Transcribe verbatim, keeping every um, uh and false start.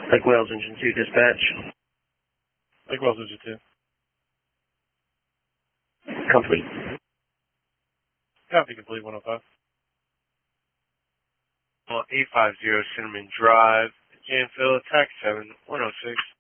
Lake Wales, Engine two, dispatch. Lake Wales, Engine two. Complete. Copy complete, one oh five. Well, eight five zero Cinnamon Drive, Janville, tax seven, one oh six.